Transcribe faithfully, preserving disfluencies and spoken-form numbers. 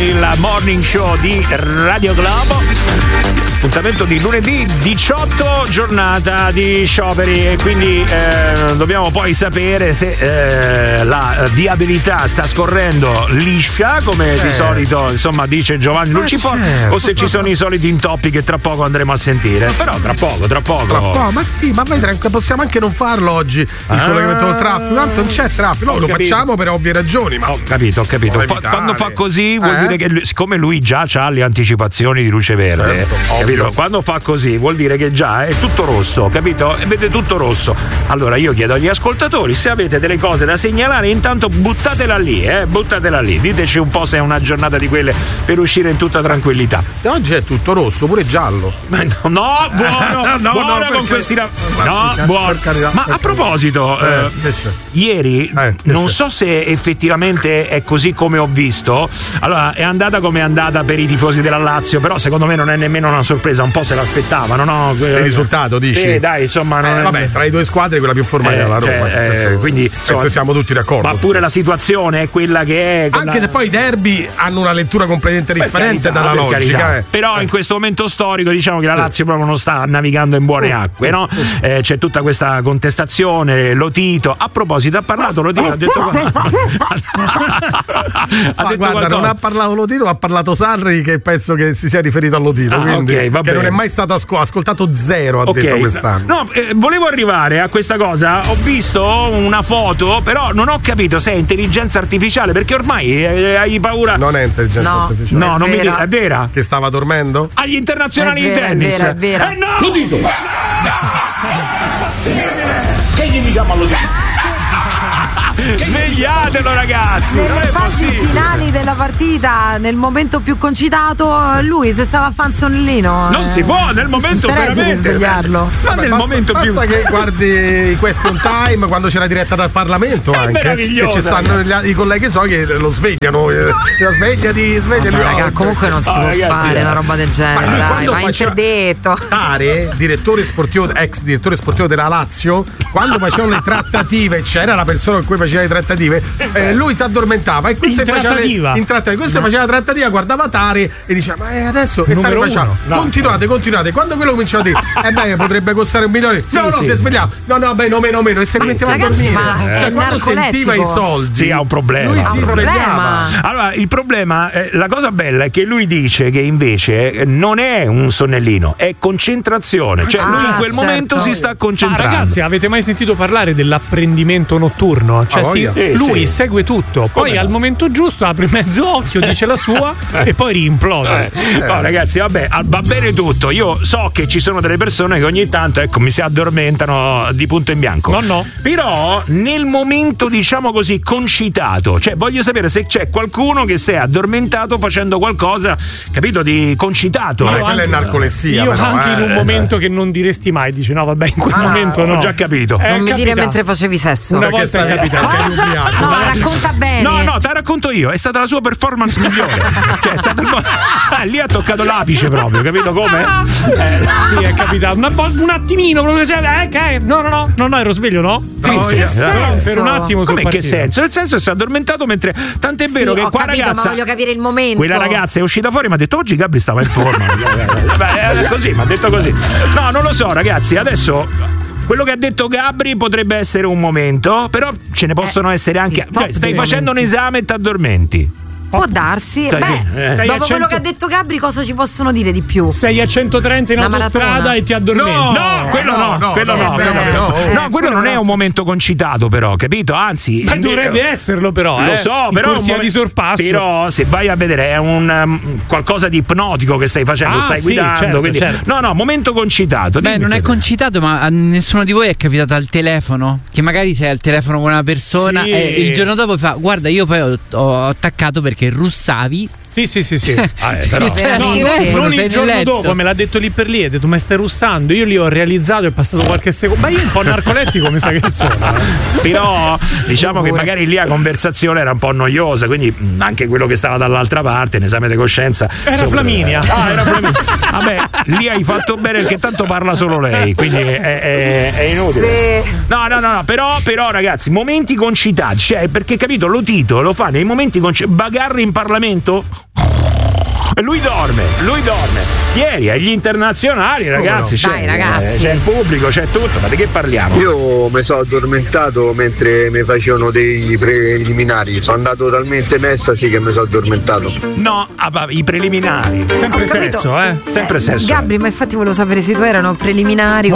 il morning show di Radio Globo. Appuntamento di lunedì diciotto, giornata di scioperi, e quindi eh, dobbiamo poi sapere se eh, la viabilità sta scorrendo liscia come certo. di solito, insomma, dice Giovanni Luciforo, certo. o se ci sono i soliti intoppi che tra poco andremo a sentire. Però tra poco, tra poco. Tra poco, ma sì, ma vedrai, possiamo anche non farlo oggi il ah, collegamento col traffico, tanto non c'è traffico, no, lo capito. facciamo per ovvie ragioni, ma ho capito, ho capito. Fa, quando fa così vuol eh? dire che lui, siccome lui già ha le anticipazioni di luce verde, certo, capito? Quando fa così vuol dire che già è tutto rosso, capito? E vede tutto rosso. Allora io chiedo agli ascoltatori, se avete delle cose da segnalare, intanto buttatela lì, eh, buttatela lì. Diteci un po' se è una giornata di quelle per uscire in tutta tranquillità. Se oggi è tutto rosso, pure giallo. Ma no, no, buono, no, no, buono no, con questi ra- No, buono. Ma a proposito, eh, eh, ieri eh, non so se effettivamente è così come ho visto. Allora, è andata come è andata per i tifosi della Lazio, però secondo me non è nemmeno una sorpresa, un po' se l'aspettavano, no? Il risultato, dici? Sì, dai, insomma, non eh, è... vabbè, tra le due squadre quella più formale è eh, la Roma, cioè, eh, quindi penso insomma, siamo tutti d'accordo. Ma pure la situazione è quella che è, anche la... se poi i derby hanno una lettura completamente differente carità, dalla logica, eh. Però eh. in questo momento storico diciamo che la sì. Lazio proprio non sta navigando in buone acque, no? Eh, c'è tutta questa contestazione. Lotito, a proposito, ha parlato Lotito, ha detto ha ma detto guarda, non ha parlato Lotito, ha parlato Sarri, che penso che si sia riferito a Lotito, ah, quindi okay, va che bene. Non è mai stato asco- ascoltato zero, ha okay. detto quest'anno. No, eh, volevo arrivare a questa cosa. Ho visto una foto, però non ho capito se è intelligenza artificiale, perché ormai eh, hai paura. Non è intelligenza no. artificiale. No, è non vera. mi dica, è vera? Che stava dormendo? Agli internazionali è vera, di tennis. È vera, è vera. Eh no! Lotito! Che gli diciamo a Lotito? Svegliatelo ragazzi! Nelle fasi finali della partita, nel momento più concitato, lui se stava a fare un sonnellino. Non eh, si può nel momento veramente svegliarlo. Ma Vabbè, nel basta, momento basta più che guardi i question time quando c'è la diretta dal Parlamento, è anche che ci stanno gli, i colleghi so che lo svegliano, eh, la svegliati, svegliati. No, raga, comunque non si oh, può ragazzi, fare una roba del genere, ma dai, ma interdetto. Tare, direttore sportivo, ex direttore sportivo della Lazio, quando facevano le trattative, c'era la persona con cui faceva le trattative, eh, lui si addormentava e questo faceva le, in trattativa, questo no. faceva la trattativa, guardava Tare e diceva ma eh, adesso che Tare facciamo? No, continuate, no. continuate. Quando quello cominciava a dire eh beh potrebbe costare un milione, sì, no no sì. si è svegliato, no no beh no meno meno e si rimetteva a dormire, cioè quando sentiva i soldi sì, ha un problema, lui si un svegliava. Allora il problema, eh, la cosa bella è che lui dice che invece non è un sonnellino, è concentrazione, cioè ah, lui in quel certo. momento si sta concentrando. Ah, ragazzi, avete mai sentito parlare dell'apprendimento notturno? Cioè oh, sì, sì, lui sì. segue tutto, poi Come al no? momento giusto apre mezzo occhio, dice la sua e poi riimplode. Eh. No ragazzi, vabbè, va bene tutto. Io so che ci sono delle persone che ogni tanto ecco mi si addormentano di punto in bianco. No, no. Però nel momento diciamo così concitato, cioè voglio sapere se c'è qualcuno che si è addormentato facendo qualcosa, capito, di concitato. Ma quella è narcolessia. Io però, anche eh. in un momento che non diresti mai, dice no vabbè in quel ah, momento no. Ho già capito. Eh, non mi capita. dire mentre facevi sesso. Una Perché volta è capitato. Cosa? No, racconta bene. No, no, te la racconto io, è stata la sua performance migliore. Cioè, è stato il mo- ah, lì ha toccato l'apice proprio, capito come? Eh, sì, è capitato. Una, un attimino proprio, cioè, eh, okay. no, no, no, no, no, ero sveglio, no? No, che senso? Per un attimo come sul che senso? Nel senso che si è addormentato mentre tant'è sì, vero che ho qua capito, ragazza ma voglio capire il momento. Quella ragazza è uscita fuori e mi ha detto oggi Gabri stava in forma. Beh, così, mi ha detto così. No, non lo so, ragazzi, adesso quello che ha detto Gabri potrebbe essere un momento, però ce ne possono eh, essere anche. Cioè, stai facendo momenti. un esame e ti addormenti. Può darsi. Sai Beh, che, eh. dopo cento... quello che ha detto Gabri, cosa ci possono dire di più? Sei a centotrenta in Una autostrada maratona. e ti addormenti. No, No, quello no, no, quello no, no, beh, quello no, no, no, quello non è un momento concitato, però, capito? Anzi, Ma dovrebbe esserlo, però. lo eh. so, in però corsia un di sorpasso. Però se vai a vedere è un um, qualcosa di ipnotico che stai facendo, Ah, stai sì, guidando, certo, quindi certo. no, no, momento concitato. Beh, Dimmi, non è Fede. concitato, ma a nessuno di voi è capitato al telefono? Che magari sei al telefono con una persona Sì. e il giorno dopo fa guarda, io poi ho, ho attaccato perché russavi. Sì, sì, sì, sì. Ah, eh, però. Cioè, No, al no, telefono, non sei il giorno nel letto. dopo, me l'ha detto lì per lì, ha detto ma stai russando, io li ho realizzato, è passato qualche secondo, ma io un po' narcolettico mi sa che sono. eh. Però diciamo che magari lì la conversazione era un po' noiosa, quindi mh, anche quello che stava dall'altra parte, in esame di coscienza, Era insomma, Flaminia. Ah, era Flaminia. Vabbè, lì hai fatto bene perché tanto parla solo lei, quindi è, è, è inutile. Sì. No, no, no, no, però, però ragazzi, momenti concitati, cioè perché capito, Lotito lo fa nei momenti concitati, bagarre in Parlamento. Lui dorme, lui dorme. Ieri agli internazionali, ragazzi, no? c'è, Dai, ragazzi. c'è il pubblico, c'è tutto, ma di che parliamo? Io mi sono addormentato mentre mi facevano dei preliminari, sono andato talmente in estasi che mi sono addormentato. No, ah, i preliminari. Sempre sesso, eh? Sempre sesso. Gabri, ma infatti volevo sapere se tu erano preliminari